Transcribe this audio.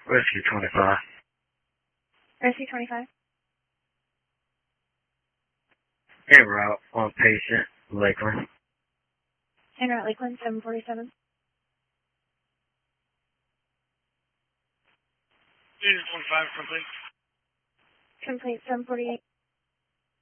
Rescue 25. Rescue 25. En route on patient, Lakeland. En route Lakeland, 747. Unit 25, complete. Complete, 748.